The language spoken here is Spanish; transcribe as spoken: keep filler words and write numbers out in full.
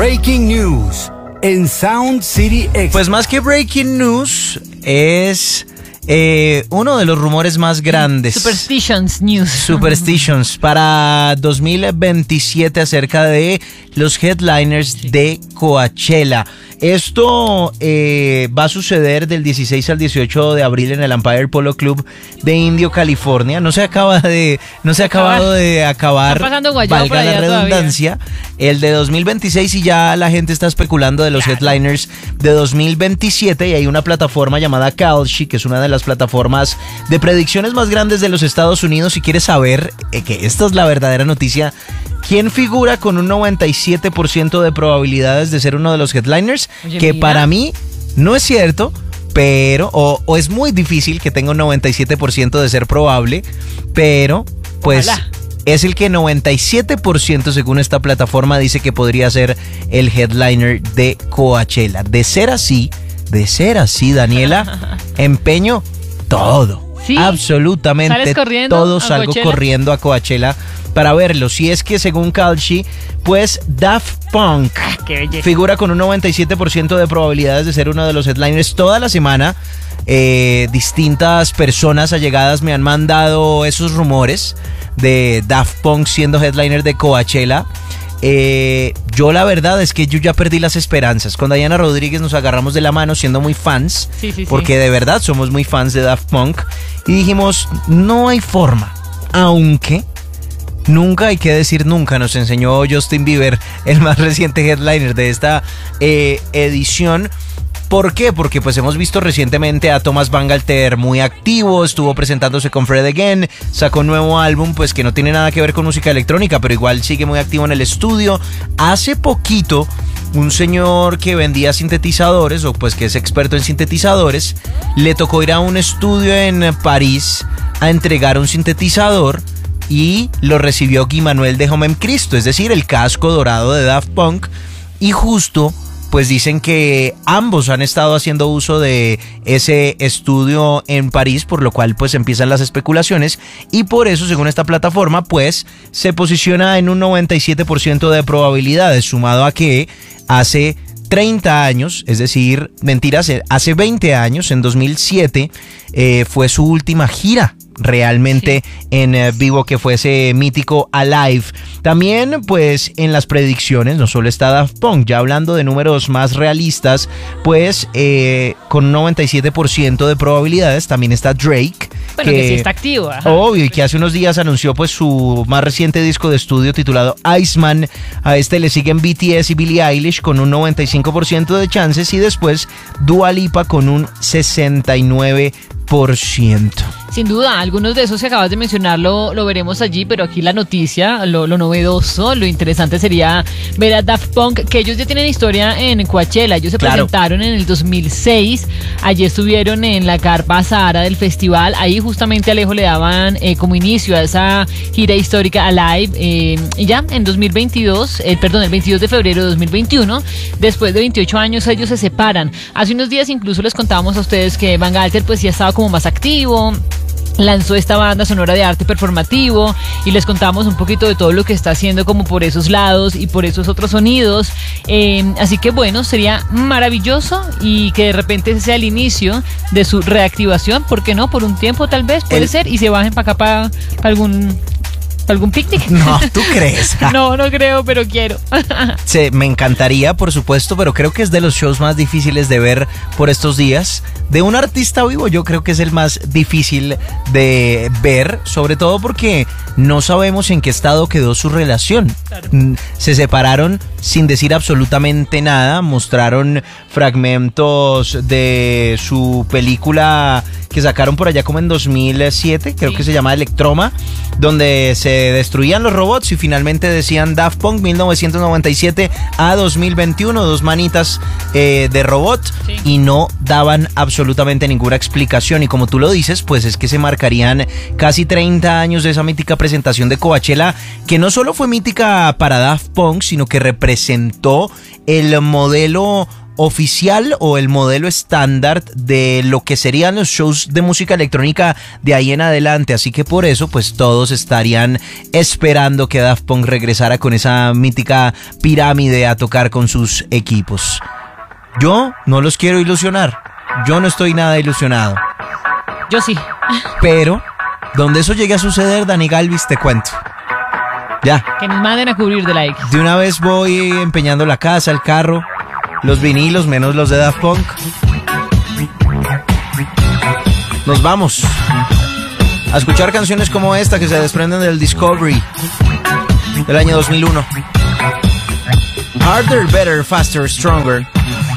Breaking News en Sound City Extra. Pues más que Breaking News, es eh, uno de los rumores más grandes. Superstitions News. Superstitions para dos mil veintisiete acerca de los headliners sí. de Coachella. Esto eh, va a suceder del dieciséis al dieciocho de abril en el Empire Polo Club de Indio, California. No se acaba de, no se ha acabado de acabar, valga la redundancia, todavía. El de dos mil veintiséis, y ya la gente está especulando de los claro. headliners de dos mil veintisiete, y hay una plataforma llamada Kalshi, que es una de las plataformas de predicciones más grandes de los Estados Unidos. Si quieres saber eh, que esta es la verdadera noticia, ¿quién figura con un noventa y siete por ciento de probabilidades de ser uno de los headliners? Oye, que mira. Para mí no es cierto, pero o, o es muy difícil que tenga un noventa y siete por ciento de ser probable, pero pues Ojalá. Es el que noventa y siete por ciento según esta plataforma dice que podría ser el headliner de Coachella. De ser así, de ser así, Daniela, empeño todo. ¿Sí? Absolutamente todo salgo Coachella? corriendo a Coachella para verlo. Si es que según Kalshi, pues Daft Punk ah, figura con un noventa y siete por ciento de probabilidades de ser uno de los headliners toda la semana. Eh, distintas personas allegadas me han mandado esos rumores de Daft Punk siendo headliner de Coachella. Eh, yo la verdad es que yo ya perdí las esperanzas. Con Diana Rodríguez nos agarramos de la mano siendo muy fans, sí, sí, porque sí. de verdad somos muy fans de Daft Punk, y dijimos, no hay forma, aunque nunca hay que decir nunca, nos enseñó Justin Bieber, el más reciente headliner de esta eh, edición. ¿Por qué? Porque pues hemos visto recientemente a Thomas Bangalter muy activo, estuvo presentándose con Fred Again, sacó un nuevo álbum pues que no tiene nada que ver con música electrónica, pero igual sigue muy activo en el estudio. Hace poquito, un señor que vendía sintetizadores, o pues que es experto en sintetizadores, le tocó ir a un estudio en París a entregar un sintetizador y lo recibió Guy Manuel de Homem Cristo, es decir, el casco dorado de Daft Punk, y justo pues dicen que ambos han estado haciendo uso de ese estudio en París, por lo cual pues empiezan las especulaciones, y por eso, según esta plataforma, pues se posiciona en un noventa y siete por ciento de probabilidades, sumado a que hace treinta años, es decir, mentiras, hace veinte años, en dos mil siete, eh, fue su última gira realmente sí. en uh, vivo, que fue ese mítico Alive. También pues en las predicciones no solo está Daft Punk, ya hablando de números más realistas, pues eh, con un noventa y siete por ciento de probabilidades también está Drake, bueno, que, que sí está activo, ajá. obvio, y que hace unos días anunció pues su más reciente disco de estudio titulado Iceman. A este le siguen B T S y Billie Eilish con un noventa y cinco por ciento de chances, y después Dua Lipa con un sesenta y nueve por ciento. Sin duda, algunos de esos que acabas de mencionar lo, lo veremos allí, pero aquí la noticia, lo, lo novedoso, lo interesante sería ver a Daft Punk, que ellos ya tienen historia en Coachella. Ellos se claro. presentaron en el dos mil seis, allí estuvieron en la carpa Sahara del festival, ahí justamente a Alejo le daban eh, como inicio a esa gira histórica Alive, eh, y ya en dos mil veintidós, eh, perdón, el veintidós de febrero de dos mil veintiuno, después de veintiocho años ellos se separan. Hace unos días incluso les contábamos a ustedes que Bangalter pues ya estaba como más activo, lanzó esta banda sonora de arte performativo, y les contamos un poquito de todo lo que está haciendo como por esos lados y por esos otros sonidos, eh, así que bueno, sería maravilloso, y que de repente ese sea el inicio de su reactivación, ¿por qué no? Por un tiempo tal vez, puede el... ser, y se bajen para acá para pa algún... ¿algún picnic? No, ¿tú crees? No, no creo, pero quiero. Sí, me encantaría, por supuesto, pero creo que es de los shows más difíciles de ver por estos días. De un artista vivo, yo creo que es el más difícil de ver, sobre todo porque no sabemos en qué estado quedó su relación. Claro. Se separaron sin decir absolutamente nada, mostraron fragmentos de su película que sacaron por allá como en dos mil siete, creo sí. que se llama Electroma, donde se destruían los robots, y finalmente decían Daft Punk mil novecientos noventa y siete a dos mil veintiuno, dos manitas eh, de robot, sí. y no daban absolutamente ninguna explicación. Y como tú lo dices, pues es que se marcarían casi treinta años de esa mítica presentación de Coachella, que no solo fue mítica para Daft Punk, sino que representó el modelo oficial o el modelo estándar de lo que serían los shows de música electrónica de ahí en adelante, así que por eso pues todos estarían esperando que Daft Punk regresara con esa mítica pirámide a tocar con sus equipos. Yo no los quiero ilusionar, yo no estoy nada ilusionado. Yo sí. Pero donde eso llegue a suceder, Dani Galvis, te cuento. Ya. Que nos manden a cubrir de like. De una vez voy empeñando la casa, el carro, los vinilos, menos los de Daft Punk. Nos vamos a escuchar canciones como esta que se desprenden del Discovery del año dos mil uno. Harder, Better, Faster, Stronger.